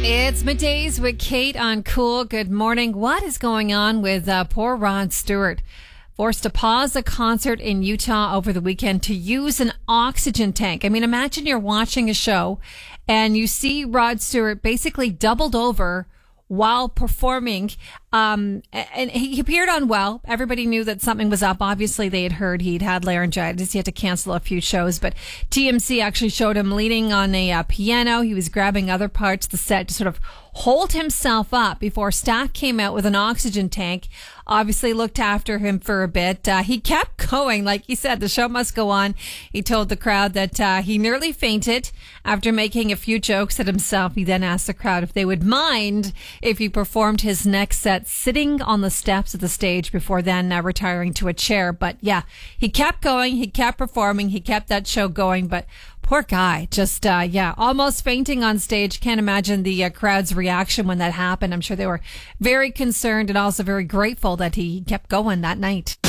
It's middays with Kate on Cool. Good morning. What is going on with poor Rod Stewart? Forced to pause a concert in Utah over the weekend to use an oxygen tank. I mean, imagine you're watching a show and you see Rod Stewart basically doubled over while performing. And he appeared unwell. Everybody knew that something was up. Obviously, they had heard he'd had laryngitis. He had to cancel a few shows, but TMC actually showed him leaning on a piano. He was grabbing other parts of the set to sort of hold himself up before staff came out with an oxygen tank. Obviously looked after him for a bit. He kept going. Like he said, the show must go on. He told the crowd that he nearly fainted after making a few jokes at himself. He then asked the crowd if they would mind if he performed his next set sitting on the steps of the stage before then retiring to a chair. But yeah, he kept going. He kept performing. He kept that show going. But poor guy, just, almost fainting on stage. Can't imagine the crowd's reaction when that happened. I'm sure they were very concerned and also very grateful that he kept going that night.